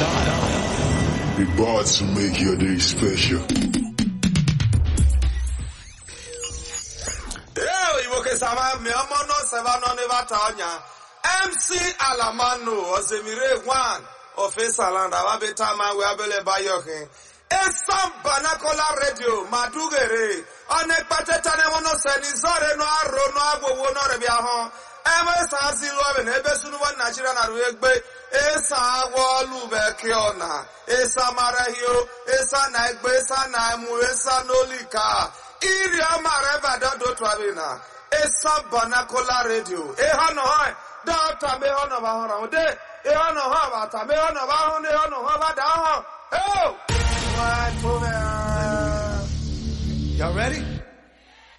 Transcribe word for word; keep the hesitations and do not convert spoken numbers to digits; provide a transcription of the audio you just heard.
Be bought to make your day special. Yeah, you okay, Sama? Me, I'm on no seven on the Vatanya. M C Alamano, Ozemire one, Officer Land, Ababetama, we are by your king. Esam Banakola Radio, Madugere, Anek Patetane, one of Senizore, no Arro, no Abo, no Rebiahon. Ema Sansi Loven, Ebesun one Nigeria and Wegbe, Esa Walube Kiona, Esa Marahio, Esa Nagbe, Esa Namu, Esa Nolika, Iria Mareva Dado Travina, Esa Banakola Radio, Ehano, Data Mehono Bahon, De, Ehano Havata, Mehono Bahon, Ehano Havada. Oh! Y'all ready?